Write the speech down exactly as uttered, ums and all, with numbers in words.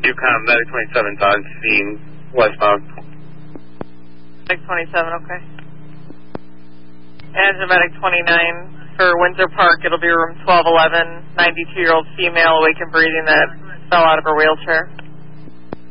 two, com, Medic twenty-seven's on scene, westbound. Medic twenty-seven, okay. And Medic twenty-nine for Windsor Park, it'll be room twelve eleven, ninety-two-year-old female awake and breathing that fell out of her wheelchair.